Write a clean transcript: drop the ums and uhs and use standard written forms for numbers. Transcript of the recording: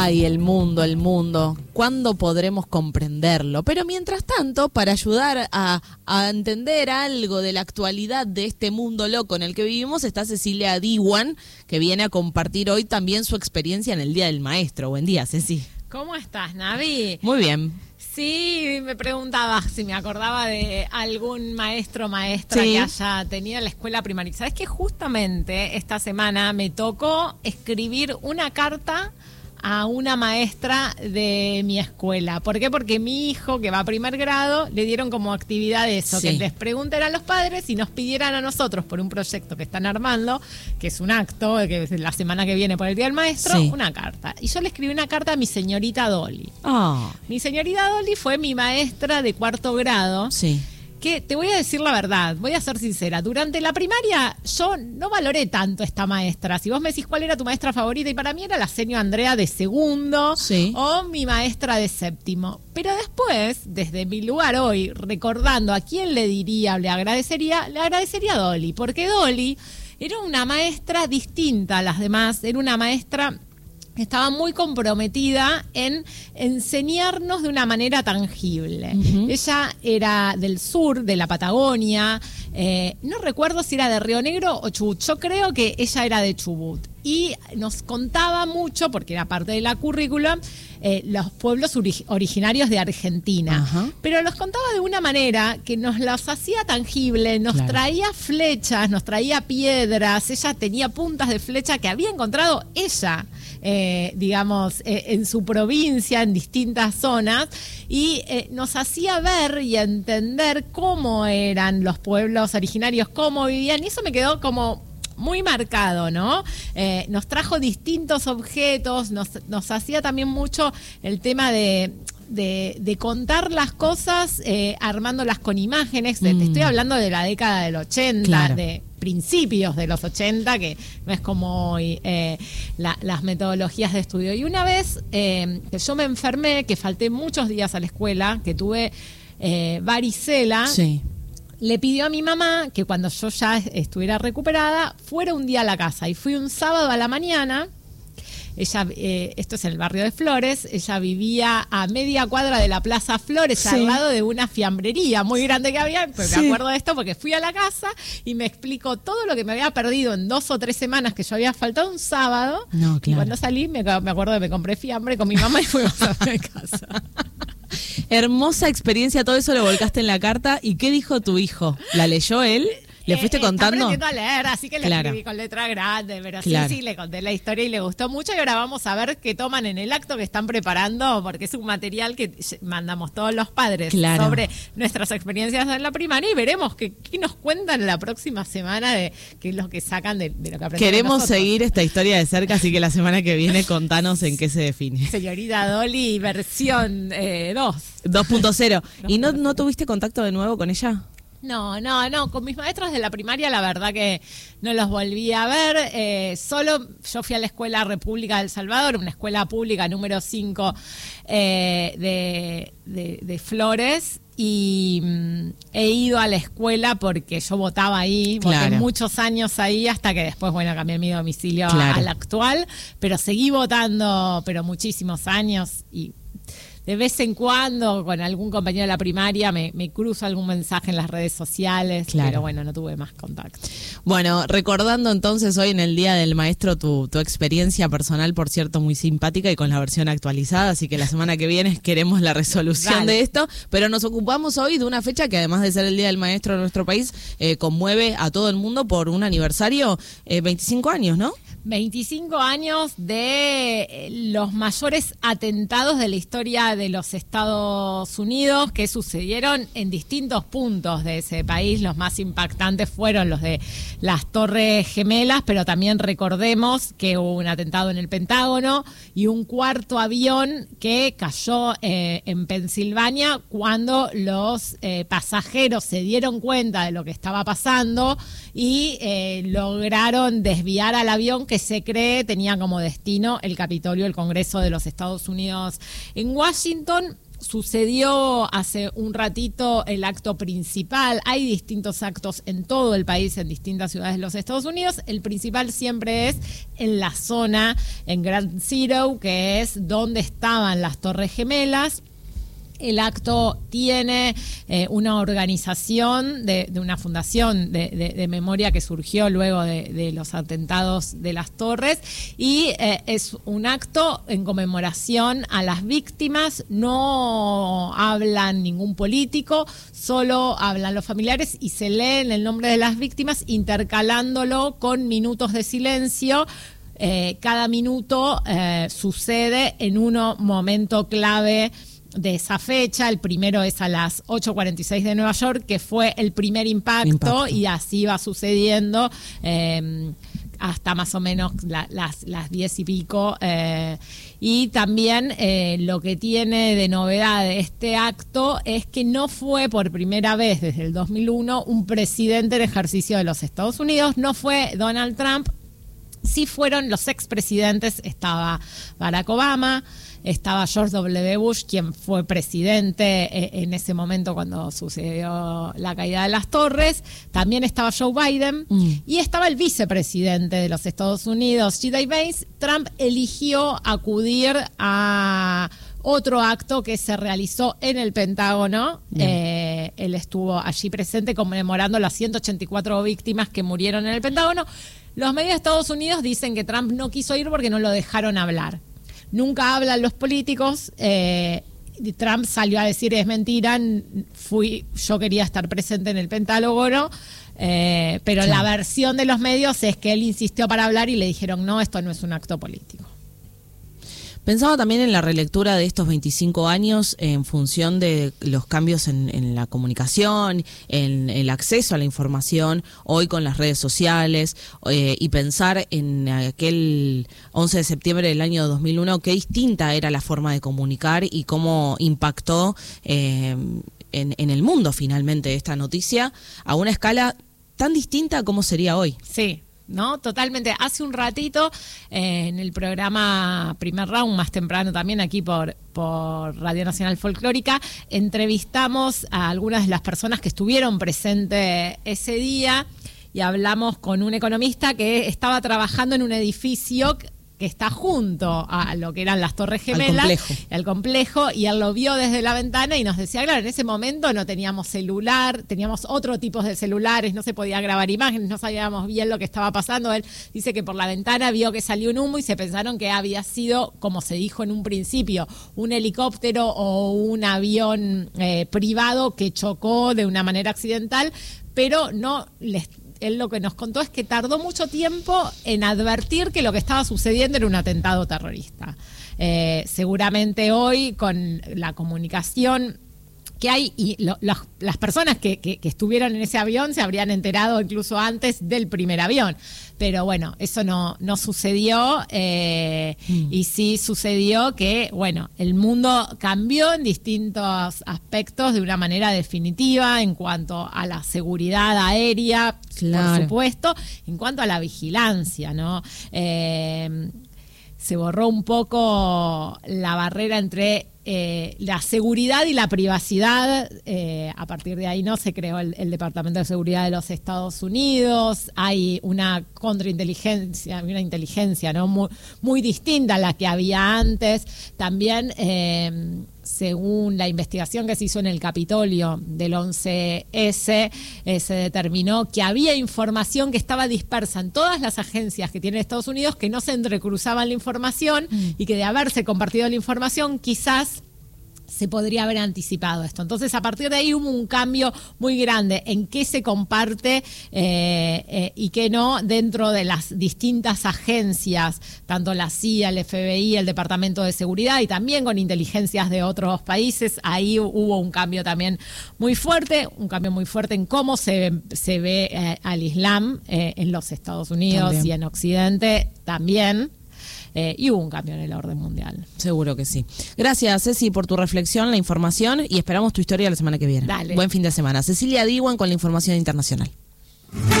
Ay, el mundo, ¿cuándo podremos comprenderlo? Pero mientras tanto, para ayudar a entender algo de la actualidad de este mundo loco en el que vivimos, está Cecilia Diwan, que viene a compartir hoy también su experiencia en el Día del Maestro. Buen día, Ceci. ¿Cómo estás, Navi? Muy bien. Sí, me preguntaba si me acordaba de algún maestra que haya tenido en la escuela primaria. ¿Sabes que justamente esta semana me tocó escribir una carta a una maestra de mi escuela? ¿Por qué? Porque mi hijo, que va a primer grado, le dieron como actividad eso, que les pregunten a los padres y nos pidieran a nosotros por un proyecto que están armando, que es un acto, que es la semana que viene por el Día del Maestro, una carta. Y yo le escribí una carta a mi señorita Dolly. Oh. Mi señorita Dolly fue mi maestra de cuarto grado. Sí. Que te voy a decir la verdad, voy a ser sincera, durante la primaria yo no valoré tanto a esta maestra. Si vos me decís cuál era tu maestra favorita, y para mí era la seño Andrea de segundo o mi maestra de séptimo. Pero después, desde mi lugar hoy, recordando a quién le diría o le agradecería a Dolly, porque Dolly era una maestra distinta a las demás, era una maestra estaba muy comprometida en enseñarnos de una manera tangible. Ella era del sur, de la Patagonia, no recuerdo si era de Río Negro o Chubut, yo creo que ella era de Chubut. Y nos contaba mucho, porque era parte de la currícula, los pueblos originarios de Argentina. Pero los contaba de una manera que nos los hacía tangible, nos traía flechas, nos traía piedras, ella tenía puntas de flecha que había encontrado ella, en su provincia, en distintas zonas, y nos hacía ver y entender cómo eran los pueblos originarios, cómo vivían, y eso me quedó como muy marcado, ¿no? Nos trajo distintos objetos, nos hacía también mucho el tema de contar las cosas armándolas con imágenes. Te estoy hablando de la década del 80, de principios de los 80, que no es como hoy las metodologías de estudio. Y una vez que yo me enfermé, que falté muchos días a la escuela, que tuve varicela, le pidió a mi mamá que cuando yo ya estuviera recuperada, fuera un día a la casa. Y fui un sábado a la mañana. Ella, esto es en el barrio de Flores, ella vivía a media cuadra de la Plaza Flores, al lado de una fiambrería muy grande que había, pues me acuerdo de esto porque fui a la casa y me explicó todo lo que me había perdido en 2 o 3 semanas que yo había faltado un sábado. Y cuando salí me acuerdo que me compré fiambre con mi mamá y fuimos a mi casa. Hermosa experiencia, todo eso lo volcaste en la carta. ¿Y qué dijo tu hijo? ¿La leyó él? ¿Le fuiste contando? Está aprendiendo a leer, así que le escribí con letra grande, pero sí, le conté la historia y le gustó mucho. Y ahora vamos a ver qué toman en el acto que están preparando, porque es un material que mandamos todos los padres sobre nuestras experiencias en la primaria, y veremos qué nos cuentan la próxima semana de qué es lo que sacan de lo que aprendemos. Queremos seguir esta historia de cerca, así que la semana que viene contanos en qué se define. Señorita Dolly, versión 2.0. ¿Y no tuviste contacto de nuevo con ella? No, con mis maestros de la primaria la verdad que no los volví a ver, solo yo fui a la Escuela República del Salvador, una escuela pública número 5 de Flores, y he ido a la escuela porque yo votaba ahí, voté muchos años ahí, hasta que después, cambié mi domicilio al actual, pero seguí votando, pero muchísimos años, y de vez en cuando con algún compañero de la primaria me cruzo algún mensaje en las redes sociales, pero no tuve más contacto. Bueno, recordando entonces hoy en el Día del Maestro tu experiencia personal, por cierto, muy simpática y con la versión actualizada, así que la semana que viene queremos la resolución de esto, pero nos ocupamos hoy de una fecha que, además de ser el Día del Maestro de nuestro país, conmueve a todo el mundo por un aniversario, 25 años, ¿no? 25 años de los mayores atentados de la historia de los Estados Unidos, que sucedieron en distintos puntos de ese país. Los más impactantes fueron los de las Torres Gemelas, pero también recordemos que hubo un atentado en el Pentágono y un cuarto avión que cayó en Pensilvania cuando los pasajeros se dieron cuenta de lo que estaba pasando y lograron desviar al avión, que se cree tenía como destino el Capitolio, el Congreso de los Estados Unidos en Washington. Sucedió hace un ratito el acto principal. Hay distintos actos en todo el país, en distintas ciudades de los Estados Unidos. El principal siempre es en la zona, en Ground Zero, que es donde estaban las Torres Gemelas. El acto tiene una organización de una fundación de memoria que surgió luego de los atentados de las Torres, y es un acto en conmemoración a las víctimas. No hablan ningún político, solo hablan los familiares y se leen el nombre de las víctimas, intercalándolo con minutos de silencio. Cada minuto sucede en un momento clave de esa fecha. El primero es a las 8:46 de Nueva York, que fue el primer impacto. Y así va sucediendo hasta más o menos las 10 y pico. Y también lo que tiene de novedad este acto es que no fue por primera vez desde el 2001 un presidente en ejercicio de los Estados Unidos, no fue Donald Trump. Sí fueron los expresidentes, estaba Barack Obama, estaba George W. Bush, quien fue presidente en ese momento cuando sucedió la caída de las Torres, también estaba Joe Biden, y estaba el vicepresidente de los Estados Unidos, J.D. Vance. Trump eligió acudir a otro acto que se realizó en el Pentágono. Él estuvo allí presente conmemorando las 184 víctimas que murieron en el Pentágono. Los medios de Estados Unidos dicen que Trump no quiso ir porque no lo dejaron hablar. Nunca hablan los políticos. Trump salió a decir, es mentira, yo quería estar presente en el Pentágono, pero la versión de los medios es que él insistió para hablar y le dijeron, no, esto no es un acto político. Pensaba también en la relectura de estos 25 años en función de los cambios en la comunicación, en el acceso a la información, hoy con las redes sociales, y pensar en aquel 11 de septiembre del año 2001, qué distinta era la forma de comunicar y cómo impactó en el mundo finalmente esta noticia a una escala tan distinta a cómo sería hoy. Sí. ¿No? Totalmente. Hace un ratito en el programa Primer Round, más temprano también aquí por Radio Nacional Folclórica, entrevistamos a algunas de las personas que estuvieron presentes ese día y hablamos con un economista que estaba trabajando en un edificio que está junto a lo que eran las Torres Gemelas, al complejo, y él lo vio desde la ventana y nos decía, claro, en ese momento no teníamos celular, teníamos otro tipo de celulares, no se podía grabar imágenes, no sabíamos bien lo que estaba pasando. Él dice que por la ventana vio que salió un humo y se pensaron que había sido, como se dijo en un principio, un helicóptero o un avión privado que chocó de una manera accidental, pero no él lo que nos contó es que tardó mucho tiempo en advertir que lo que estaba sucediendo era un atentado terrorista. Seguramente hoy, con la comunicación que hay, y las personas que estuvieron en ese avión se habrían enterado incluso antes del primer avión. Pero bueno, eso no sucedió, y sí sucedió que, bueno, el mundo cambió en distintos aspectos de una manera definitiva en cuanto a la seguridad aérea, por supuesto, en cuanto a la vigilancia, ¿no? Se borró un poco la barrera entre la seguridad y la privacidad. A partir de ahí no se creó el Departamento de Seguridad de los Estados Unidos. Hay una contrainteligencia, una inteligencia, ¿no? muy distinta a la que había antes. También según la investigación que se hizo en el Capitolio del 11S, se determinó que había información que estaba dispersa en todas las agencias que tiene Estados Unidos, que no se entrecruzaban la información, y que de haberse compartido la información quizás se podría haber anticipado esto. Entonces, a partir de ahí hubo un cambio muy grande en qué se comparte y qué no dentro de las distintas agencias, tanto la CIA, el FBI, el Departamento de Seguridad, y también con inteligencias de otros países. Ahí hubo un cambio también muy fuerte, en cómo se ve al Islam en los Estados Unidos también. Y en Occidente también. Y hubo un cambio en el orden mundial. Seguro que sí. Gracias, Ceci, por tu reflexión, la información, y esperamos tu historia la semana que viene. Dale. Buen fin de semana. Cecilia Diwan con la información internacional.